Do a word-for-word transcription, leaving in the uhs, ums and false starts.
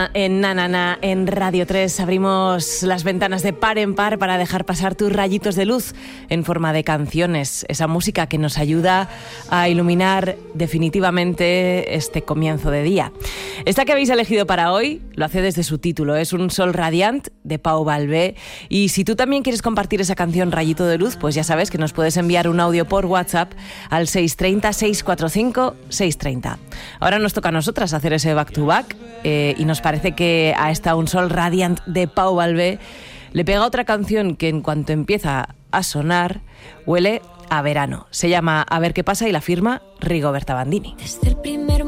Mañana en Nanana, en Radio tres, abrimos las ventanas de par en par para dejar pasar tus rayitos de luz en forma de canciones. Esa música que nos ayuda a iluminar definitivamente este comienzo de día. Esta que habéis elegido para hoy lo hace desde su título. Es Un sol radiant de Pau Balbé. Y si tú también quieres compartir esa canción Rayito de Luz, pues ya sabes que nos puedes enviar un audio por WhatsApp al seis tres cero, seis cuatro cinco, seis tres cero. Ahora nos toca a nosotras hacer ese back to back eh, y nos parece que a esta Un sol radiant de Pau Balbé le pega otra canción que en cuanto empieza a sonar huele a verano. Se llama A ver qué pasa y la firma Rigoberta Bandini. Desde el primer